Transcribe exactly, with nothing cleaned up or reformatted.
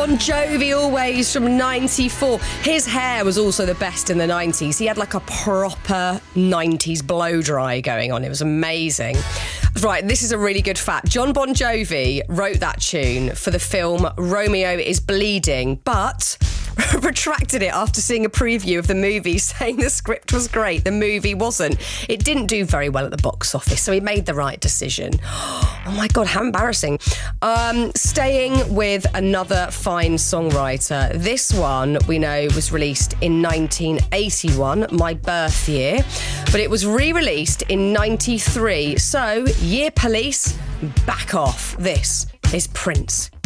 Bon Jovi, Always, from ninety-four. His hair was also the best in the nineties. He had like a proper nineties blow dry going on. It was amazing. Right, this is a really good fact. John Bon Jovi wrote that tune for the film Romeo is Bleeding, but retracted it after seeing a preview of the movie, saying the script was great, the movie wasn't. It didn't do very well at the box office, so he made the right decision. Oh my God, how embarrassing. Um, staying with another fine songwriter. This one, we know, was released in nineteen eighty-one, my birth year, but it was re-released in ninety-three. So, Year Police, back off. This is Prince.